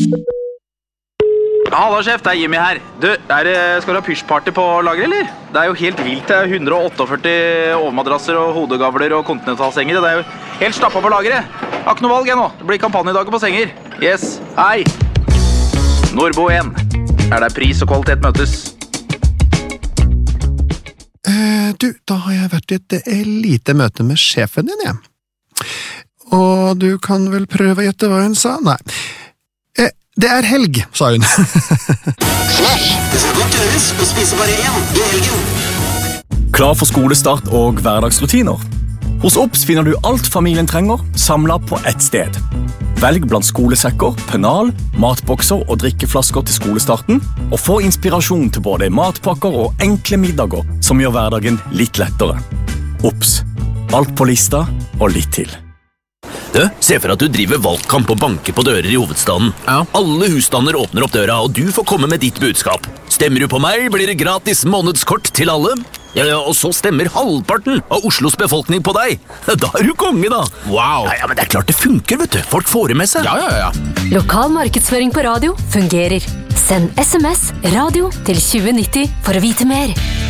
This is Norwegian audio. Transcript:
Hallo sjef, det Jimmy her. Du, skal du ha pysjparty på lager, eller? Det jo helt vilt, det 148 overmadrasser og hodegavler og kontinentalsenger. Det jo helt stappet på lageret. Jeg har ikke noe valg ennå. Det blir kampanjedager på senger. Yes, hei. Nordbo 1. Der pris og kvalitet møtes? Da har jeg vært i et lite møte med sjefen din, jeg. Og du kan vel prøve å gjette hva hun sa? Nei. Det helg, sa hun. Flash, det skal godt gjøres å spise bare én i helgen. Klar for skolestart og hverdagsrutiner? Hos OBS finner du alt familien trenger, samlet på ett sted. Velg blant skolesekker, pennal, matbokser og drikkeflasker til skolestarten, og få inspirasjon til både matpakker og enkle middager som gjør hverdagen litt lettere. OBS. Alt på lista og litt til. Du, se for at du driver valgkamp og banker på dører i hovedstaden. Ja. Alle husstander åpner opp døra, og du får komme med ditt budskap. Stemmer du på meg, blir det gratis månedskort til alle. Ja, og så stemmer halvparten av Oslos befolkning på deg. Da du konge, da. Wow. Ja, men det klart det funker, vet du. Folk får det med seg. Ja. Lokal markedsføring på radio fungerer. Send SMS radio til 2090 for å vite mer.